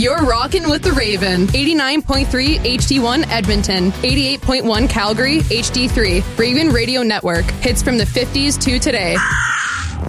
You're rocking with the Raven. 89.3 HD1 Edmonton. 88.1 Calgary HD3. Raven Radio Network. Hits from the 50s to today.